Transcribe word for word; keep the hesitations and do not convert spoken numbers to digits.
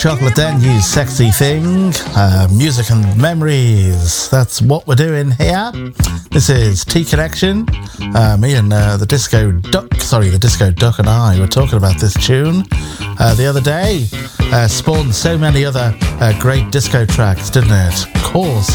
Chocolate then, you sexy thing. Uh, music and memories. That's what we're doing here. This is T Connection. Uh, me and uh, the Disco Duck, sorry, the Disco Duck and I were talking about this tune uh, the other day. Uh, spawned so many other uh, great disco tracks, didn't it? Of course.